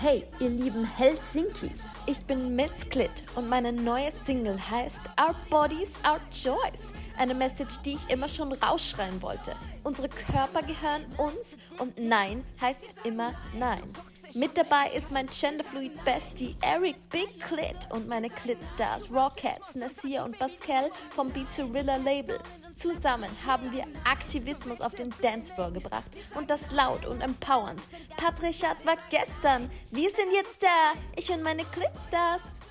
Hey, ihr lieben Helsinkis, ich bin Miss Clit und meine neue Single heißt Our Bodies, Our Choice. Eine Message, die ich immer schon rausschreien wollte. Unsere Körper gehören uns und Nein heißt immer Nein. Mit dabei ist mein Genderfluid Bestie Eric Big Clit und meine Clit-Stars Rockets, Nasir und Pascal vom Beatzarilla Label. Zusammen haben wir Aktivismus auf den Dancefloor gebracht und das laut und empowernd. Patrichard war gestern, wir sind jetzt da, ich und meine Clit-Stars.